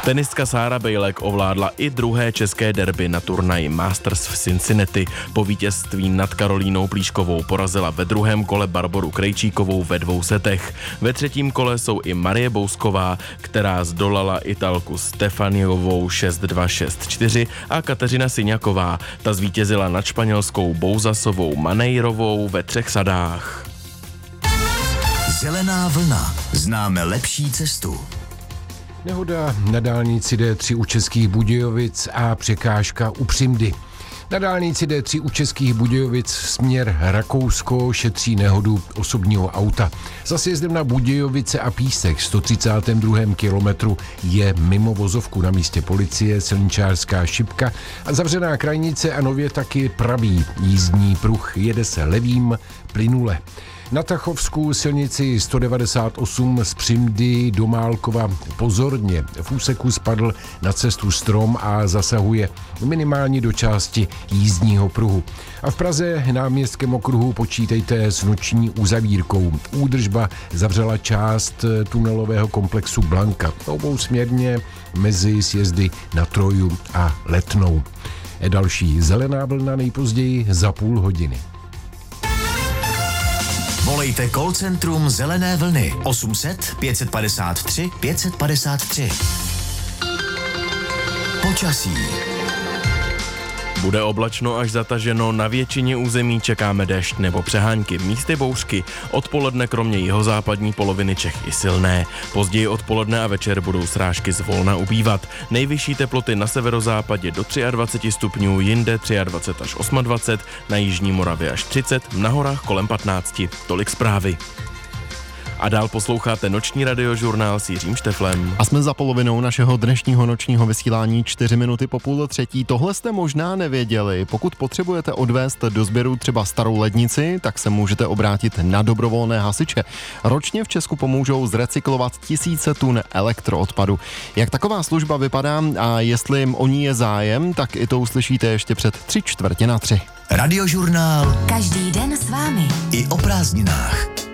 Tenistka Sára Bejlek ovládla i druhé české derby na turnaji Masters v Cincinnati. Po vítězství nad Karolínou Plíškovou porazila ve druhém kole Barboru Krejčíkovou ve 2 setech. Ve třetím kole jsou i Marie Bousková, která zdolala Italku Stefaniovou 6-2, 6-4 a Kateřina Syňaková. Ta zvítězila nad španělskou Bouzasovou Maneirovou ve 3 sadách. Zelená vlna. Známe lepší cestu. Nehoda na dálnici D3 u Českých Budějovic a překážka u Přimdy. Na dálnici D3 u Českých Budějovic směr Rakousko šetří nehodu osobního auta. Za sjezdem na Budějovice a Písek 132. kilometru je mimo vozovku na místě policie silničářská šipka a zavřená krajnice a nově taky pravý jízdní pruh, jede se levým plynule. Na Tachovsku silnici 198 z Přimdy do Málkova pozorně v úseku spadl na cestu strom a zasahuje minimálně do části jízdního pruhu. A v Praze na Městském okruhu počítejte s noční uzavírkou. Údržba zavřela část tunelového komplexu Blanka obousměrně mezi sjezdy na Troju a Letnou. Další zelená vlna nejpozději za půl hodiny. Volejte call centrum Zelené vlny 800 553 553. Počasí. Bude oblačno až zataženo, na většině území čekáme déšť nebo přehánky, místy bouřky. Odpoledne kromě jihozápadní poloviny Čech i silné. Později odpoledne a večer budou srážky zvolna ubývat. Nejvyšší teploty na severozápadě do 23 stupňů, jinde 23 až 28, na jižní Moravě až 30, na horách kolem 15. Tolik zprávy. A dál posloucháte noční radiožurnál s Jiřím Šteflem. A jsme za polovinou našeho dnešního nočního vysílání 4 minuty po 2:30. Tohle jste možná nevěděli. Pokud potřebujete odvést do sběru třeba starou lednici, tak se můžete obrátit na dobrovolné hasiče. Ročně v Česku pomůžou zrecyklovat tisíce tun elektroodpadu. Jak taková služba vypadá a jestli o ní je zájem, tak i to uslyšíte ještě před 3/4 na 3. Radiožurnál. Každý den s vámi. I o prázdninách.